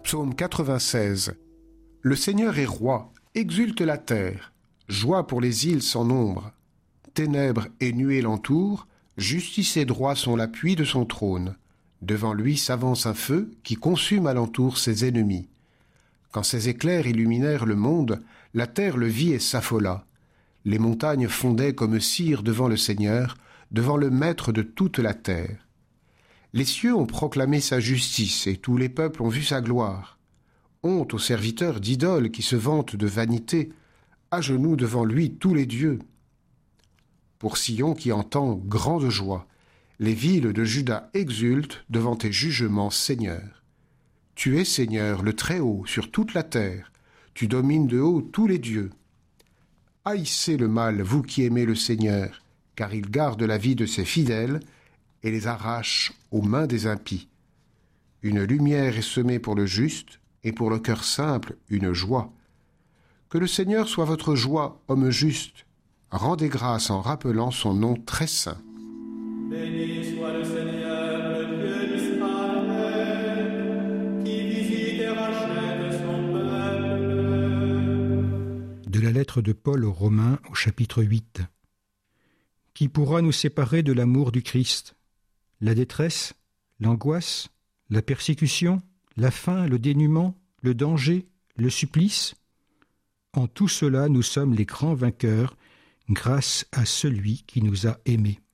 Psaume 96. Le Seigneur est roi, exulte la terre, joie pour les îles sans nombre. Ténèbres et nuées l'entourent, justice et droit sont l'appui de son trône. Devant lui s'avance un feu qui consume alentour ses ennemis. Quand ses éclairs illuminèrent le monde, la terre le vit et s'affola. Les montagnes fondaient comme cire devant le Seigneur, devant le Maître de toute la terre. Les cieux ont proclamé sa justice et tous les peuples ont vu sa gloire. Honte aux serviteurs d'idoles qui se vantent de vanité, à genoux devant lui tous les dieux. Pour Sion qui entend grande joie, les villes de Juda exultent devant tes jugements, Seigneur. Tu es, Seigneur, le Très-Haut sur toute la terre, tu domines de haut tous les dieux. Haïssez le mal, vous qui aimez le Seigneur, car il garde la vie de ses fidèles et les arrache aux mains des impies. Une lumière est semée pour le juste, et pour le cœur simple, une joie. Que le Seigneur soit votre joie, homme juste. Rendez grâce en rappelant son nom très saint. Béni soit le Seigneur, le Dieu d'Israël, qui visite et rachète son peuple. De la lettre de Paul aux Romains au chapitre 8. Qui pourra nous séparer de l'amour du Christ ? La détresse, l'angoisse, la persécution, la faim, le dénuement, le danger, le supplice ? En tout cela, nous sommes les grands vainqueurs grâce à celui qui nous a aimés.